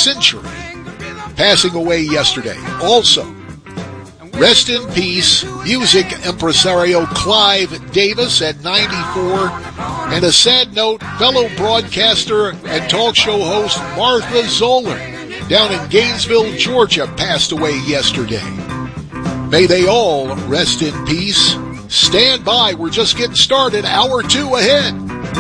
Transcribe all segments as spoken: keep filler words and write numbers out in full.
century, passing away yesterday. Also, rest in peace, music impresario Clive Davis at ninety-four. And a sad note, fellow broadcaster and talk show host Martha Zoller down in Gainesville, Georgia, passed away yesterday. May they all rest in peace. Stand by. We're just getting started. Hour two ahead.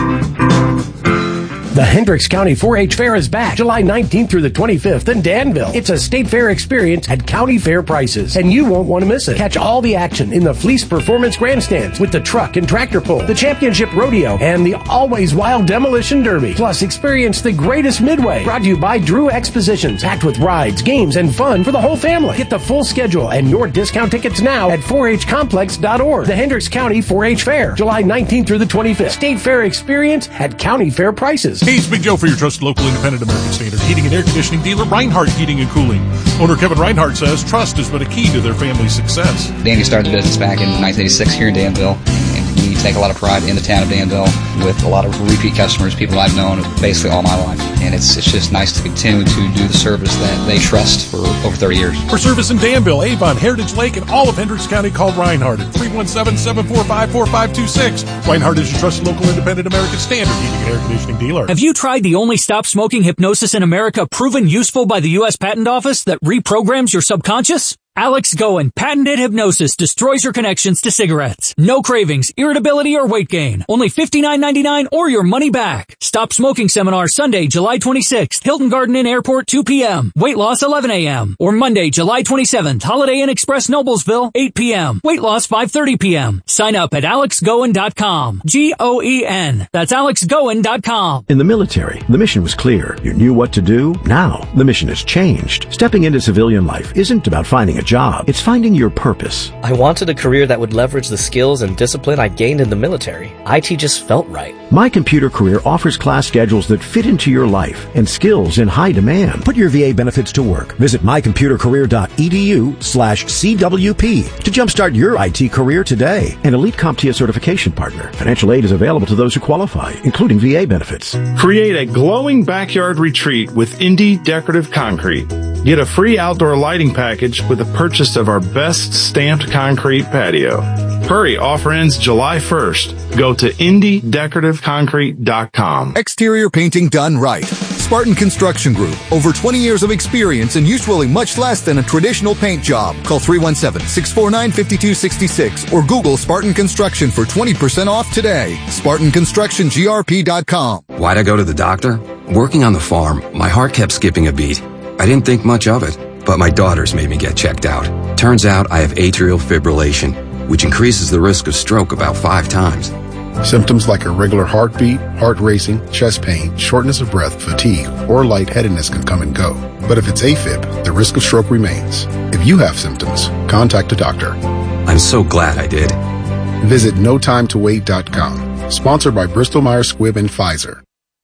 The Hendricks County four H Fair is back July nineteenth through the twenty-fifth in Danville. It's a state fair experience at county fair prices, and you won't want to miss it. Catch all the action in the Fleece Performance Grandstands with the truck and tractor pull, the championship rodeo, and the always wild demolition derby. Plus, experience the greatest midway. Brought to you by Drew Expositions. Packed with rides, games, and fun for the whole family. Get the full schedule and your discount tickets now at four H complex dot org. The Hendricks County four H Fair, July nineteenth through the twenty-fifth. State fair experience at county fair prices. Hey, it's Big Joe for your trusted local independent American Standard heating and air conditioning dealer, Reinhardt Heating and Cooling. Owner Kevin Reinhardt says trust has been a key to their family's success. Danny started the business back in nineteen eighty-six here in Danville, and we take a lot of pride in the town of Danville with a lot of repeat customers, people I've known basically all my life. And it's it's just nice to continue to do the service that they trust for over thirty years. For service in Danville, Avon, Heritage Lake, and all of Hendricks County, call Reinhardt at three one seven, seven four five, four five two six. Reinhardt is your trusted local independent American Standard heating and air conditioning dealer. Have you tried the only stop smoking hypnosis in America proven useful by the U S Patent Office that reprograms your subconscious? Alex Goen, patented hypnosis destroys your connections to cigarettes. No cravings, irritability, or weight gain. Only fifty-nine ninety-nine or your money back. Stop Smoking Seminar Sunday, July twenty-sixth, Hilton Garden Inn Airport, two p.m. Weight loss, eleven a.m. Or Monday, July twenty-seventh, Holiday Inn Express Noblesville, eight p.m. Weight loss, five thirty p.m. Sign up at alex goen dot com. G O E N. That's alex goen dot com. In the military, the mission was clear. You knew what to do. Now, the mission has changed. Stepping into civilian life isn't about finding a job. It's finding your purpose. I wanted a career that would leverage the skills and discipline I gained in the military. I T just felt right. My Computer Career offers class schedules that fit into your life and skills in high demand. Put your V A benefits to work. Visit my computer career dot e d u slash C W P to jumpstart your I T career today. An Elite CompTIA certification partner. Financial aid is available to those who qualify, including V A benefits. Create a glowing backyard retreat with Indie Decorative Concrete. Get a free outdoor lighting package with the purchase of our best stamped concrete patio. Hurry, offer ends July first. Go to indie decorative concrete dot com. Exterior painting done right. Spartan Construction Group. Over twenty years of experience and usually much less than a traditional paint job. Call three one seven, six four nine, five two six six or Google Spartan Construction for twenty percent off today. Spartan Construction G R P dot com. Why'd I go to the doctor? Working on the farm, my heart kept skipping a beat. I didn't think much of it, but my daughters made me get checked out. Turns out I have atrial fibrillation, which increases the risk of stroke about five times. Symptoms like irregular heartbeat, heart racing, chest pain, shortness of breath, fatigue, or lightheadedness can come and go. But if it's AFib, the risk of stroke remains. If you have symptoms, contact a doctor. I'm so glad I did. Visit no time to wait dot com. Sponsored by Bristol Myers Squibb and Pfizer.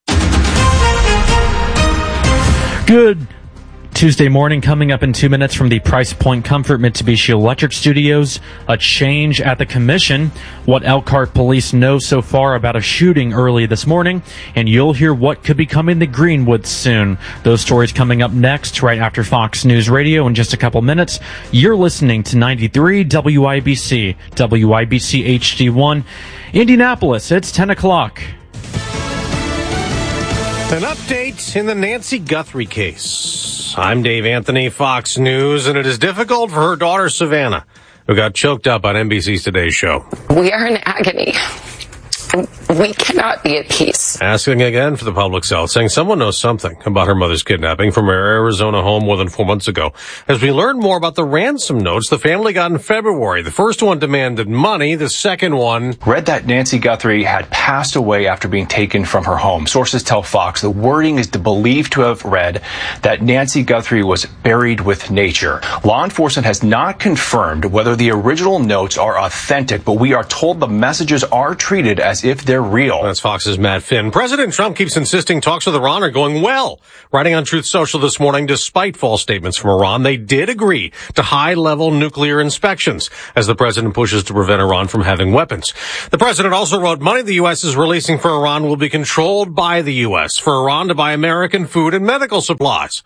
Good Tuesday morning, coming up in two minutes from the Price Point Comfort Mitsubishi Electric Studios. A change at the commission. What Elkhart police know so far about a shooting early this morning. And you'll hear what could be coming to Greenwood soon. Those stories coming up next, right after Fox News Radio in just a couple minutes. You're listening to ninety-three W I B C, W I B C H D one, Indianapolis. It's ten o'clock. An update in the Nancy Guthrie case. I'm Dave Anthony, Fox News, and it is difficult for her daughter, Savannah, who got choked up on N B C's Today Show. We are in agony. We cannot be at peace. Asking again for the public's help, saying someone knows something about her mother's kidnapping from her Arizona home more than four months ago. As we learn more about the ransom notes the family got in February. The first one demanded money. The second one read that Nancy Guthrie had passed away after being taken from her home. Sources tell Fox the wording is believed to have read that Nancy Guthrie was buried with nature. Law enforcement has not confirmed whether the original notes are authentic, but we are told the messages are treated as if they're real. That's Fox's Matt Finn. President Trump keeps insisting talks with Iran are going well. Writing on Truth Social this morning, despite false statements from Iran, they did agree to high-level nuclear inspections as the president pushes to prevent Iran from having weapons. The president also wrote money the U S is releasing for Iran will be controlled by the U S for Iran to buy American food and medical supplies.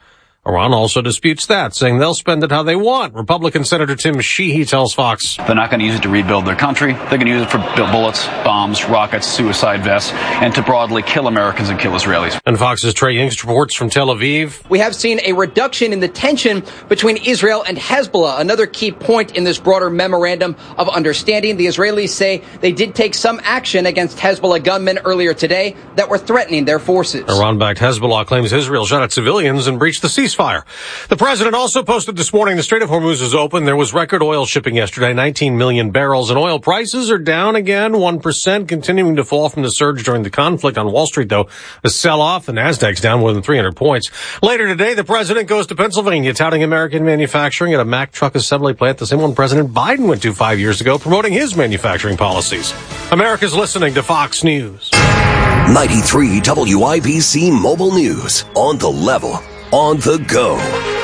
Iran also disputes that, saying they'll spend it how they want. Republican Senator Tim Sheehy tells Fox. They're not going to use it to rebuild their country. They're going to use it for bullets, bombs, rockets, suicide vests, and to broadly kill Americans and kill Israelis. And Fox's Trey Yingst reports from Tel Aviv. We have seen a reduction in the tension between Israel and Hezbollah, another key point in this broader memorandum of understanding. The Israelis say they did take some action against Hezbollah gunmen earlier today that were threatening their forces. Iran-backed Hezbollah claims Israel shot at civilians and breached the ceasefire. The president also posted this morning the Strait of Hormuz is open. There was record oil shipping yesterday, nineteen million barrels, and oil prices are down again, one percent, continuing to fall from the surge during the conflict. On Wall Street, though, a sell-off. The Nasdaq's down more than three hundred points. Later today, the president goes to Pennsylvania, touting American manufacturing at a Mack truck assembly plant, the same one President Biden went to five years ago, promoting his manufacturing policies. America's listening to Fox News. ninety-three W I B C Mobile News. On the level. On the go.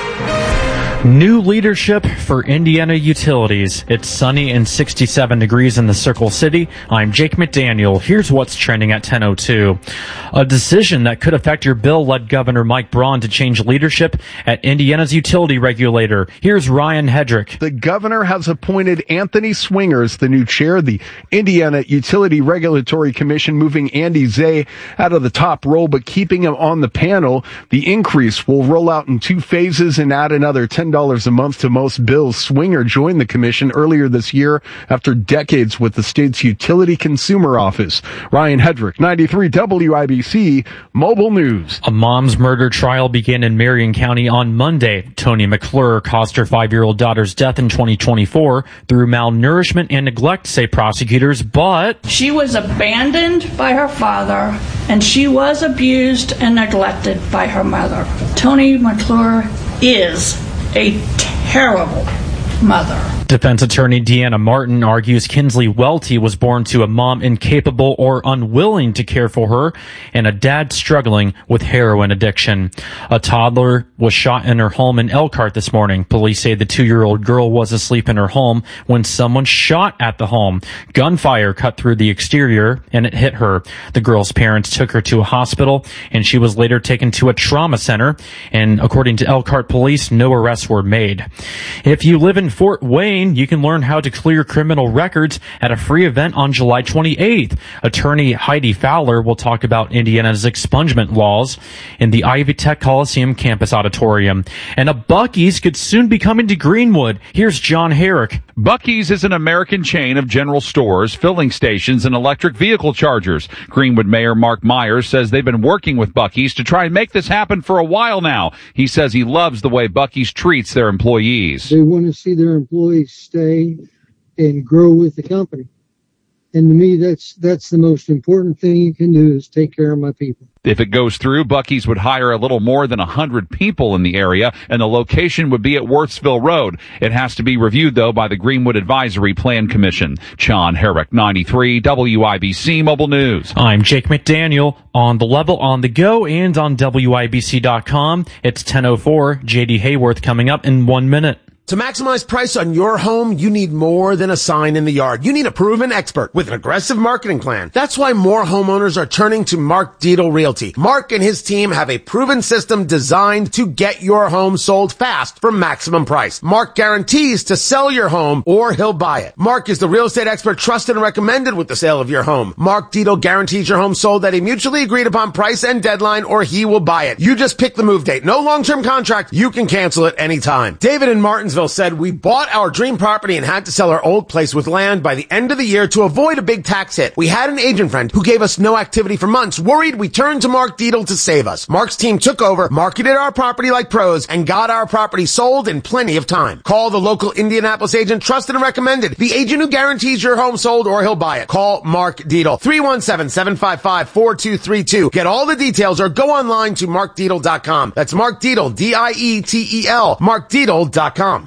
New leadership for Indiana Utilities. It's sunny and sixty-seven degrees in the Circle City. I'm Jake McDaniel. Here's what's trending at ten oh two. A decision that could affect your bill led Governor Mike Braun to change leadership at Indiana's utility regulator. Here's Ryan Hedrick. The governor has appointed Anthony Swingers, the new chair of the Indiana Utility Regulatory Commission, moving Andy Zay out of the top role but keeping him on the panel. The increase will roll out in two phases and add another ten dollars a month to most bills. Swinger joined the commission earlier this year after decades with the state's utility consumer office. Ryan Hedrick, ninety-three W I B C Mobile News. A mom's murder trial began in Marion County on Monday. Tony McClure caused her five-year-old daughter's death in twenty twenty-four through malnourishment and neglect, say prosecutors, but she was abandoned by her father and she was abused and neglected by her mother. Tony McClure is a terrible mother. Defense attorney Deanna Martin argues Kinsley Welty was born to a mom incapable or unwilling to care for her and a dad struggling with heroin addiction. A toddler was shot in her home in Elkhart this morning. Police say the two-year-old girl was asleep in her home when someone shot at the home. Gunfire cut through the exterior and it hit her. The girl's parents took her to a hospital and she was later taken to a trauma center. And according to Elkhart police, no arrests were made. If you live in Fort Wayne, you can learn how to clear criminal records at a free event on July twenty-eighth. Attorney Heidi Fowler will talk about Indiana's expungement laws in the Ivy Tech Coliseum campus auditorium. And a Buc-ee's could soon be coming to Greenwood. Here's John Herrick. Buc-ee's is an American chain of general stores, filling stations, and electric vehicle chargers. Greenwood Mayor Mark Myers says they've been working with Buc-ee's to try and make this happen for a while now. He says he loves the way Buc-ee's treats their employees. They want to see their employees stay and grow with the company. And to me, that's that's the most important thing you can do is take care of my people. If it goes through, Buc-ee's would hire a little more than one hundred people in the area, and the location would be at Worthsville Road. It has to be reviewed, though, by the Greenwood Advisory Plan Commission. John Herrick, ninety-three W I B C Mobile News. I'm Jake McDaniel, on the level, on the go, and on W I B C dot com. It's ten oh four. J D Hayworth coming up in one minute. To maximize price on your home, you need more than a sign in the yard. You need a proven expert with an aggressive marketing plan. That's why more homeowners are turning to Mark Dietel Realty. Mark and his team have a proven system designed to get your home sold fast for maximum price. Mark guarantees to sell your home or he'll buy it. Mark is the real estate expert trusted and recommended with the sale of your home. Mark Dietel guarantees your home sold at a mutually agreed upon price and deadline or he will buy it. You just pick the move date. No long-term contract. You can cancel it anytime. David in Martinsville said, we bought our dream property and had to sell our old place with land by the end of the year to avoid a big tax hit. We had an agent friend who gave us no activity for months. Worried, we turned to Mark Dietel to save us. Mark's team took over, marketed our property like pros, and got our property sold in plenty of time. Call the local Indianapolis agent, trusted and recommended. The agent who guarantees your home sold or he'll buy it. Call Mark Dietel. three one seven, seven five five, four two three two. Get all the details or go online to mark dietel dot com. That's Mark Dietel, D I E T E L, mark dietel dot com.